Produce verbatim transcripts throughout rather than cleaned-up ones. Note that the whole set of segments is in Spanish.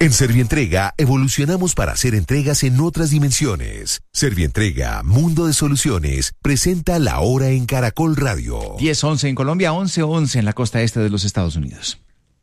En Servientrega evolucionamos para hacer entregas en otras dimensiones. Servientrega, Mundo de Soluciones, presenta La Hora en Caracol Radio. diez once en Colombia, once once en la costa este de los Estados Unidos.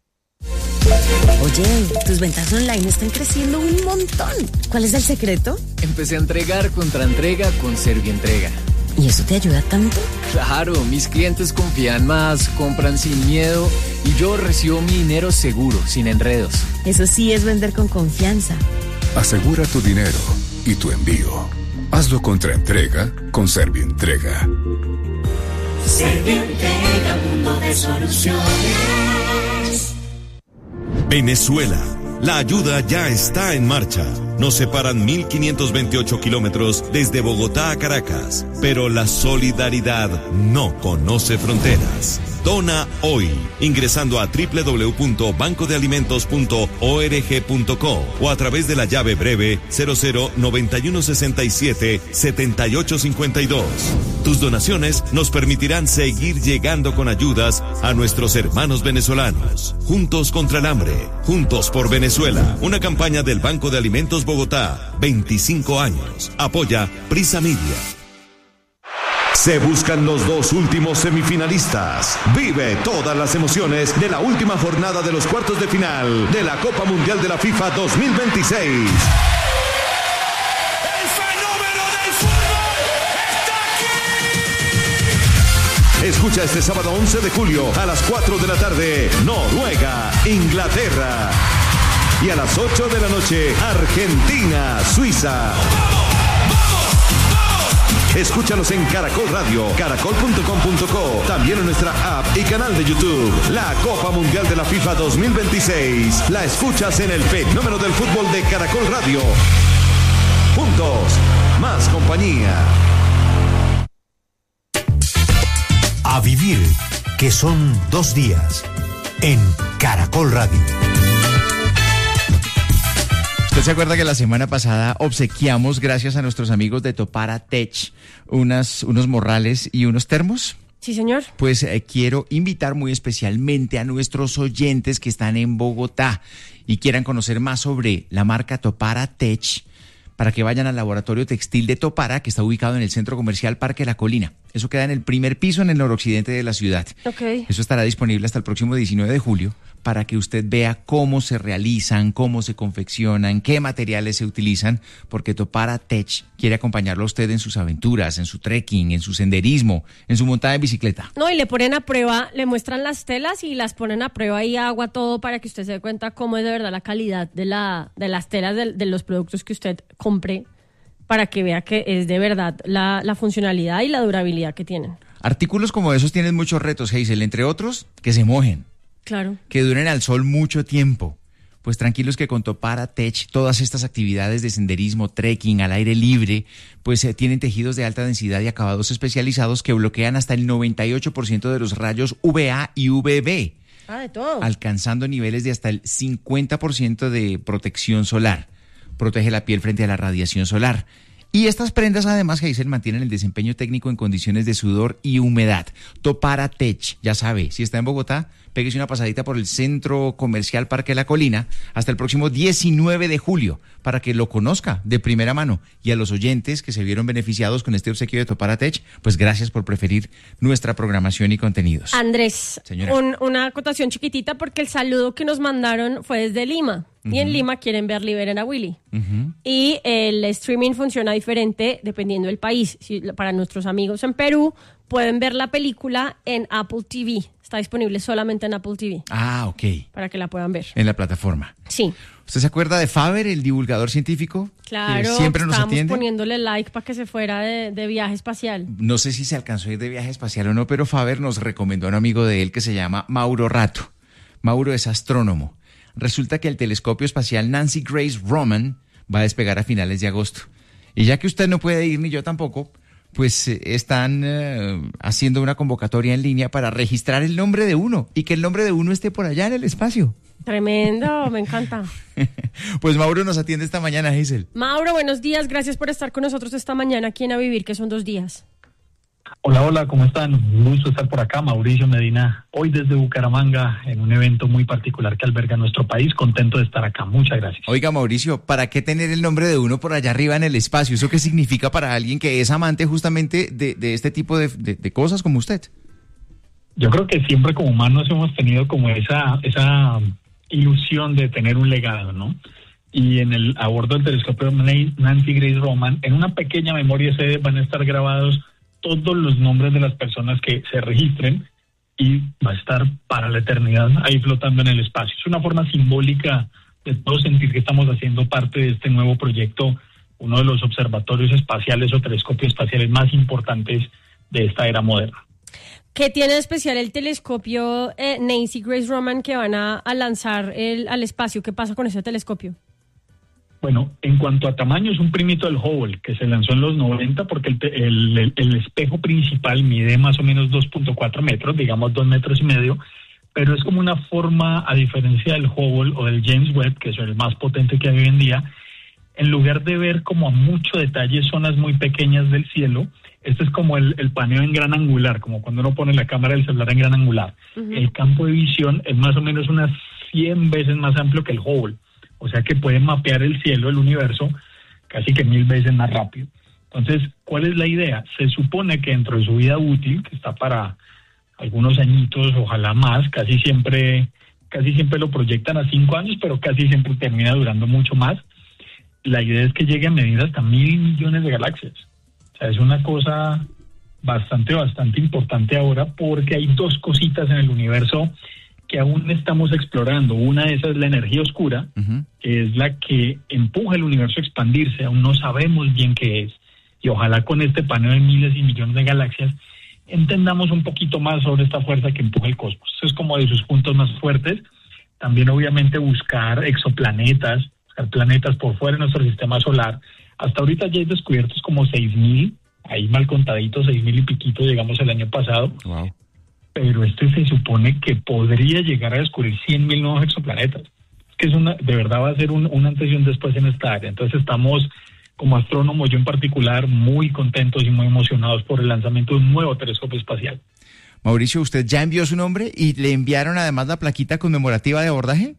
Oye, tus ventas online están creciendo un montón. ¿Cuál es el secreto? Empecé a entregar contra entrega con Servientrega. ¿Y eso te ayuda tanto? Claro, mis clientes confían más, compran sin miedo y yo recibo mi dinero seguro, sin enredos. Eso sí es vender con confianza. Asegura tu dinero y tu envío. Hazlo contra entrega con Servientrega. Servientrega, mundo de soluciones. Venezuela. La ayuda ya está en marcha. Nos separan mil quinientos veintiocho kilómetros desde Bogotá a Caracas, pero la solidaridad no conoce fronteras. Dona hoy, ingresando a doble u doble u doble u punto banco de alimentos punto org punto co o a través de la llave breve cero cero noventa y uno sesenta y siete setenta y ocho cincuenta y dos. Tus donaciones nos permitirán seguir llegando con ayudas a nuestros hermanos venezolanos. Juntos contra el hambre, juntos por Venezuela. Una campaña del Banco de Alimentos Bogotá, veinticinco años. Apoya Prisa Media. Se buscan los dos últimos semifinalistas. Vive todas las emociones de la última jornada de los cuartos de final de la Copa Mundial de la FIFA dos mil veintiséis. ¡El fenómeno del fútbol está aquí! Escucha este sábado once de julio a las cuatro de la tarde, Noruega, Inglaterra. Y a las ocho de la noche, Argentina, Suiza. Escúchalos en Caracol Radio, caracol punto com punto co, también en nuestra app y canal de YouTube. La Copa Mundial de la FIFA dos mil veintiséis. La escuchas en el fenómeno del fútbol de Caracol Radio. Juntos, más compañía. A vivir, que son dos días, en Caracol Radio. ¿Usted se acuerda que la semana pasada obsequiamos, gracias a nuestros amigos de Topara Tech, unas, unos morrales y unos termos? Sí, señor. Pues eh, quiero invitar muy especialmente a nuestros oyentes que están en Bogotá y quieran conocer más sobre la marca Topara Tech, para que vayan al laboratorio textil de Topara, que está ubicado en el Centro Comercial Parque La Colina. Eso queda en el primer piso en el noroccidente de la ciudad. Okay. Eso estará disponible hasta el próximo diecinueve de julio para que usted vea cómo se realizan, cómo se confeccionan, qué materiales se utilizan, porque Topara Tech quiere acompañarlo a usted en sus aventuras, en su trekking, en su senderismo, en su montada en bicicleta. No, y le ponen a prueba, le muestran las telas y las ponen a prueba y agua, todo, para que usted se dé cuenta cómo es de verdad la calidad de, la, de las telas, de, de los productos que usted compre, para que vea que es de verdad la, la funcionalidad y la durabilidad que tienen. Artículos como esos tienen muchos retos, Hazel, entre otros, que se mojen. Claro. Que duren al sol mucho tiempo. Pues tranquilos que con Topara Tech todas estas actividades de senderismo, trekking, al aire libre, pues eh, tienen tejidos de alta densidad y acabados especializados que bloquean hasta el noventa y ocho por ciento de los rayos U V A y U V B. Ah, de todo. Alcanzando niveles de hasta el cincuenta por ciento de protección solar. Protege la piel frente a la radiación solar. Y estas prendas, además, Hazel, mantienen el desempeño técnico en condiciones de sudor y humedad. Topara Tech, ya sabe, si está en Bogotá, péguese una pasadita por el Centro Comercial Parque La Colina hasta el próximo diecinueve de julio para que lo conozca de primera mano. Y a los oyentes que se vieron beneficiados con este obsequio de Topara Tech, pues gracias por preferir nuestra programación y contenidos. Andrés, Señora. Un, una acotación chiquitita, porque el saludo que nos mandaron fue desde Lima. Uh-huh. Y en Lima quieren ver Liberen a Willy. Uh-huh. Y el streaming funciona diferente dependiendo del país. Si, para nuestros amigos en Perú, pueden ver la película en Apple T V. Está disponible solamente en Apple T V. Ah, ok. Para que la puedan ver. En la plataforma. Sí. ¿Usted se acuerda de Faber, el divulgador científico? Claro, que siempre nos estábamos atiende. poniéndole like para que se fuera de, de viaje espacial. No sé si se alcanzó a ir de viaje espacial o no, pero Faber nos recomendó a un amigo de él que se llama Mauro Rato. Mauro es astrónomo. Resulta que el telescopio espacial Nancy Grace Roman va a despegar a finales de agosto. Y ya que usted no puede ir, ni yo tampoco, pues eh, están eh, haciendo una convocatoria en línea para registrar el nombre de uno y que el nombre de uno esté por allá en el espacio. Tremendo, me encanta. Pues Mauro nos atiende esta mañana, Hazel. Mauro, buenos días, gracias por estar con nosotros esta mañana aquí en A Vivir, que son dos días. Hola, hola, ¿cómo están? Un gusto estar por acá, Mauricio Medina, hoy desde Bucaramanga, en un evento muy particular que alberga nuestro país. Contento de estar acá, muchas gracias. Oiga, Mauricio, ¿para qué tener el nombre de uno por allá arriba en el espacio? ¿Eso qué significa para alguien que es amante justamente de, de este tipo de, de, de cosas como usted? Yo creo que siempre como humanos hemos tenido como esa, esa ilusión de tener un legado, ¿no? Y en el a bordo del telescopio Nancy Grace Roman, en una pequeña memoria S D van a estar grabados todos los nombres de las personas que se registren y va a estar para la eternidad ahí flotando en el espacio. Es una forma simbólica de todos sentir que estamos haciendo parte de este nuevo proyecto, uno de los observatorios espaciales o telescopios espaciales más importantes de esta era moderna. ¿Qué tiene de especial el telescopio eh, Nancy Grace Roman que van a, a lanzar el, al espacio? ¿Qué pasa con ese telescopio? Bueno, en cuanto a tamaño, es un primito del Hubble, que se lanzó en los noventa, porque el, el, el, el espejo principal mide más o menos dos punto cuatro metros, digamos dos metros y medio, pero es como una forma, a diferencia del Hubble o del James Webb, que es el más potente que hay hoy en día, en lugar de ver como a mucho detalle zonas muy pequeñas del cielo, este es como el, el paneo en gran angular, como cuando uno pone la cámara del celular en gran angular. Uh-huh. El campo de visión es más o menos unas cien veces más amplio que el Hubble. O sea que puede mapear el cielo, el universo, casi que mil veces más rápido. Entonces, ¿cuál es la idea? Se supone que dentro de su vida útil, que está para algunos añitos, ojalá más, casi siempre, casi siempre lo proyectan a cinco años, pero casi siempre termina durando mucho más. La idea es que llegue a medir hasta mil millones de galaxias. O sea, es una cosa bastante, bastante importante ahora, porque hay dos cositas en el universo que aún estamos explorando. Una de esas es la energía oscura, uh-huh. que es la que empuja el universo a expandirse. Aún no sabemos bien qué es. Y ojalá con este paneo de miles y millones de galaxias entendamos un poquito más sobre esta fuerza que empuja el cosmos. Eso es como de sus puntos más fuertes. También obviamente buscar exoplanetas, buscar planetas por fuera de nuestro sistema solar. Hasta ahorita ya hay descubiertos como seis mil, ahí mal contaditos, seis mil y piquito, llegamos el año pasado. Wow. Pero este se supone que podría llegar a descubrir cien mil nuevos exoplanetas. Es que es una, de verdad va a ser un, un antes y un después en esta área. Entonces estamos, como astrónomos, yo en particular, muy contentos y muy emocionados por el lanzamiento de un nuevo telescopio espacial. Mauricio, ¿usted ya envió su nombre y le enviaron además la plaquita conmemorativa de abordaje?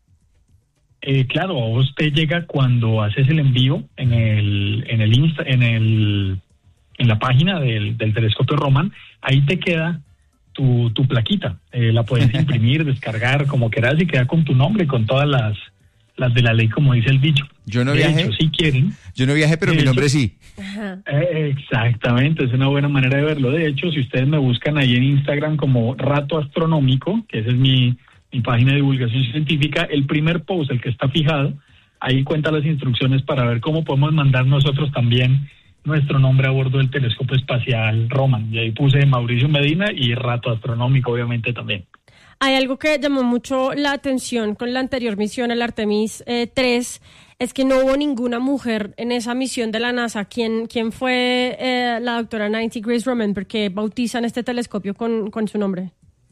Eh, claro, a usted llega cuando haces el envío en el, en el Insta, en el, en la página del, del telescopio Roman, ahí te queda Tu, tu plaquita, eh, la puedes imprimir, descargar, como quieras, y queda con tu nombre y con todas las, las de la ley, como dice el dicho. Yo no de viajé. Hecho, si quieren. Yo no viajé, pero mi hecho, nombre sí. Eh, exactamente, es una buena manera de verlo. De hecho, si ustedes me buscan ahí en Instagram como Rato Astronómico, que esa es mi, mi página de divulgación científica, el primer post, el que está fijado, ahí cuenta las instrucciones para ver cómo podemos mandar nosotros también nuestro nombre a bordo del telescopio espacial Roman. Y ahí puse Mauricio Medina y Rato Astronómico, obviamente, también. Hay algo que llamó mucho la atención con la anterior misión, el Artemis eh, tres, es que no hubo ninguna mujer en esa misión de la NASA. ¿Quién, quién fue eh, la doctora Nancy Grace Roman? Porque bautizan este telescopio con, con su nombre.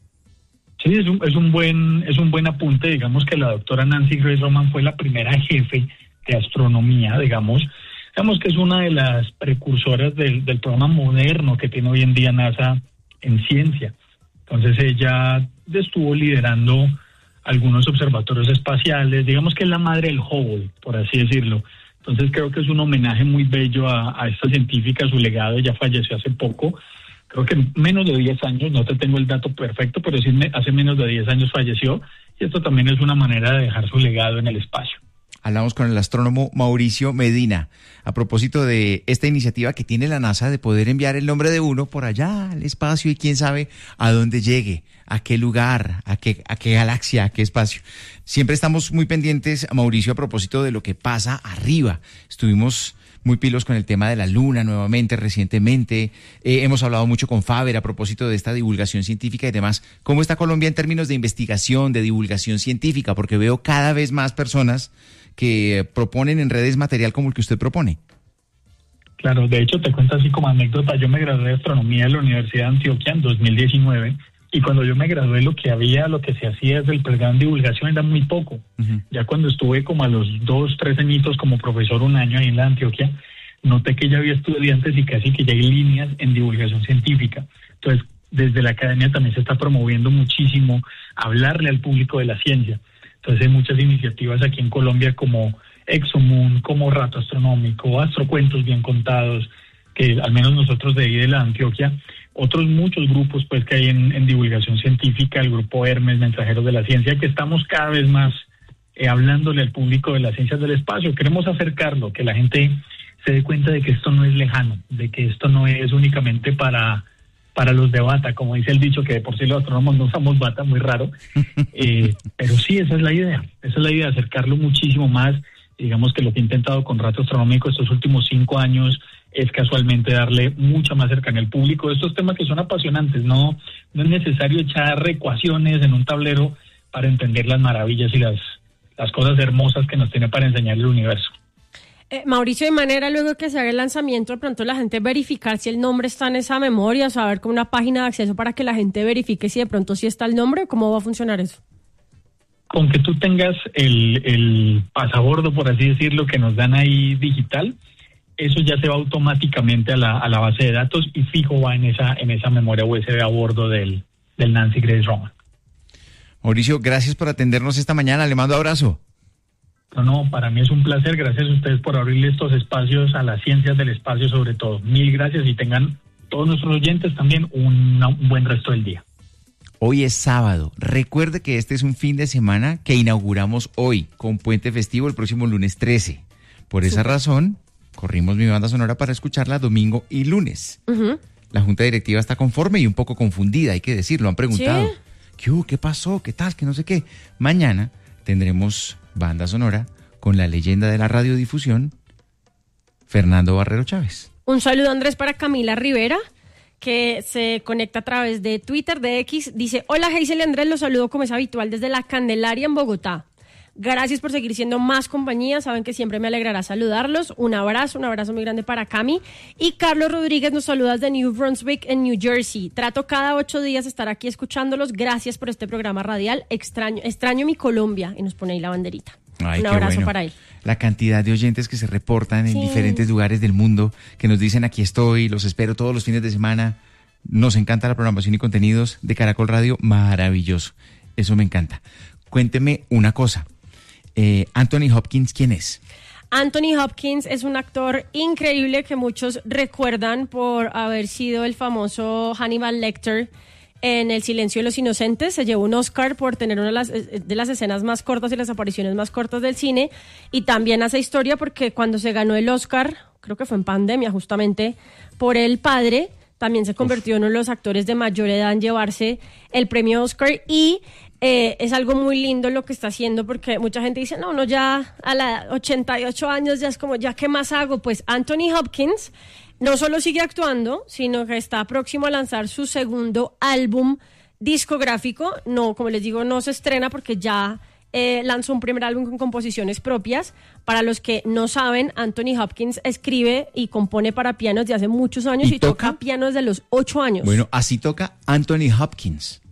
Sí, es un, es un buen es un buen apunte. Digamos que la doctora Nancy Grace Roman fue la primera jefe de astronomía, digamos, Digamos que es una de las precursoras del, del programa moderno que tiene hoy en día NASA en ciencia. Entonces ella estuvo liderando algunos observatorios espaciales, digamos que es la madre del Hubble, por así decirlo. Entonces creo que es un homenaje muy bello a, a esta científica, su legado. Ella falleció hace poco, creo que menos de diez años, no te tengo el dato perfecto, pero sí hace menos de diez años falleció, y esto también es una manera de dejar su legado en el espacio. Hablamos con el astrónomo Mauricio Medina a propósito de esta iniciativa que tiene la NASA de poder enviar el nombre de uno por allá al espacio y quién sabe a dónde llegue, a qué lugar, a qué, a qué galaxia, a qué espacio. Siempre estamos muy pendientes, Mauricio, a propósito de lo que pasa arriba. Estuvimos muy pilos con el tema de la Luna nuevamente, recientemente. Eh, hemos hablado mucho con Faber a propósito de esta divulgación científica y demás. ¿Cómo está Colombia en términos de investigación, de divulgación científica? Porque veo cada vez más personas que proponen en redes material como el que usted propone. Claro, de hecho te cuento así como anécdota, yo me gradué de astronomía de la Universidad de Antioquia en dos mil diecinueve y cuando yo me gradué lo que había, lo que se hacía desde el programa de divulgación era muy poco. Uh-huh. Ya cuando estuve como a los dos, tres añitos como profesor un año ahí en la Antioquia, noté que ya había estudiantes y casi que ya hay líneas en divulgación científica. Entonces, desde la academia también se está promoviendo muchísimo hablarle al público de la ciencia. Entonces hay muchas iniciativas aquí en Colombia como Exomoon, como Rato Astronómico, Astrocuentos Bien Contados, que al menos nosotros de ahí de la Antioquia, otros muchos grupos pues que hay en, en divulgación científica, el grupo Hermes, Mensajeros de la Ciencia, que estamos cada vez más eh, hablándole al público de las ciencias del espacio. Queremos acercarlo, que la gente se dé cuenta de que esto no es lejano, de que esto no es únicamente para, para los de bata, como dice el dicho, que de por sí los astrónomos no usamos bata, muy raro, eh, pero sí, esa es la idea, esa es la idea, acercarlo muchísimo más. Digamos que lo que he intentado con Rato Astronómico estos últimos cinco años es casualmente darle mucha más cercanía al público. Estos temas que son apasionantes, no, no es necesario echar ecuaciones en un tablero para entender las maravillas y las, las cosas hermosas que nos tiene para enseñar el universo. Eh, Mauricio, de manera luego que se haga el lanzamiento, de pronto la gente verificar si el nombre está en esa memoria, o saber como una página de acceso para que la gente verifique si de pronto sí está el nombre, ¿cómo va a funcionar eso? Con que tú tengas el, el pasabordo, por así decirlo, que nos dan ahí digital, eso ya se va automáticamente a la, a la base de datos y fijo va en esa, en esa memoria U S B a bordo del, del Nancy Grace Roman. Mauricio, gracias por atendernos esta mañana, le mando abrazo. No, no, para mí es un placer, gracias a ustedes por abrirle estos espacios a las ciencias del espacio sobre todo. Mil gracias y tengan todos nuestros oyentes también un, un buen resto del día. Hoy es sábado. Recuerde que este es un fin de semana que inauguramos hoy con puente festivo el próximo lunes trece. Por esa razón, corrimos mi banda sonora para escucharla domingo y lunes. Uh-huh. La junta directiva está conforme y un poco confundida, hay que decirlo. Han preguntado, ¿sí? ¿Qué hubo? ¿Qué pasó? ¿Qué tal? ¿Qué no sé qué? Mañana tendremos banda sonora con la leyenda de la radiodifusión, Fernando Barrero Chávez. Un saludo, Andrés, para Camila Rivera, que se conecta a través de Twitter, de X. Dice, hola, Hazel y Andrés, los saludo como es habitual desde La Candelaria en Bogotá. Gracias por seguir siendo más compañía, saben que siempre me alegrará saludarlos. Un abrazo, un abrazo muy grande para Cami. Y Carlos Rodríguez nos saluda desde New Brunswick en New Jersey. Trato cada ocho días estar aquí escuchándolos. Gracias por este programa radial. Extraño, extraño mi Colombia. Y nos pone ahí la banderita. Ay, un abrazo bueno. para él. La cantidad de oyentes que se reportan en sí. diferentes lugares del mundo, que nos dicen aquí estoy, los espero todos los fines de semana. Nos encanta la programación y contenidos de Caracol Radio, maravilloso. Eso me encanta. Cuénteme una cosa. Eh, Anthony Hopkins, ¿quién es? Anthony Hopkins es un actor increíble que muchos recuerdan por haber sido el famoso Hannibal Lecter en El Silencio de los Inocentes. Se llevó un Oscar por tener una de las, de las escenas más cortas y las apariciones más cortas del cine. Y también hace historia porque cuando se ganó el Oscar, creo que fue en pandemia justamente, por El Padre, también se convirtió en uno de los actores de mayor edad en llevarse el premio Oscar. Y eh, es algo muy lindo lo que está haciendo, porque mucha gente dice, no, no, ya a la ochenta y ocho años ya es como, ¿ya qué más hago? Pues Anthony Hopkins no solo sigue actuando, sino que está próximo a lanzar su segundo álbum discográfico. No, como les digo, no se estrena porque ya eh, lanzó un primer álbum con composiciones propias. Para los que no saben, Anthony Hopkins escribe y compone para piano desde hace muchos años y, y toca? toca piano desde los ocho años. Bueno, así toca Anthony Hopkins.